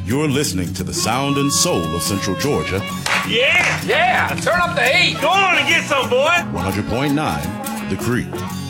You're listening to the sound and soul of Central Georgia. Yeah! Yeah! Turn up the heat! Go on and get some, boy! 100.9 The Creek.